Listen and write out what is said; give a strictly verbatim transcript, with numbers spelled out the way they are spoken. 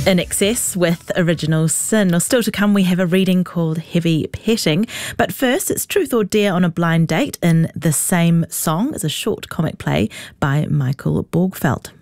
In Excess with Original Sin. Or still to come, we have a reading called Heavy Petting. But first, it's Truth or Dare on a Blind Date in the Same Song. It's a short comic play by Michael Borgfeldt.